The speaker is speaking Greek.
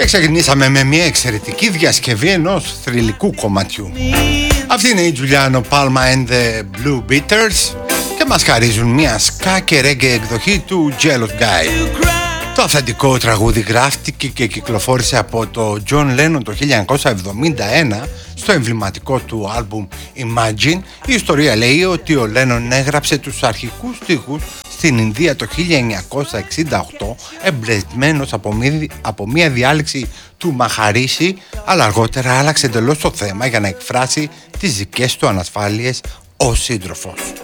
Και ξεκινήσαμε με μια εξαιρετική διασκευή ενός θρυλικού κομματιού. Αυτή είναι η Giuliano Palma and the Blue Beaters και μας χαρίζουν μια ska και reggae εκδοχή του Jealous Guy. Το αυθεντικό τραγούδι γράφτηκε και κυκλοφόρησε από το John Lennon το 1971 στο εμβληματικό του άλμπουμ Imagine. Η ιστορία λέει ότι ο Lennon έγραψε τους αρχικούς στίχους στην Ινδία το 1968 εμπλεσμένος από μια διάλεξη του Μαχαρίση, αλλά αργότερα άλλαξε εντελώς το θέμα για να εκφράσει τις δικές του ανασφάλειες ως σύντροφος.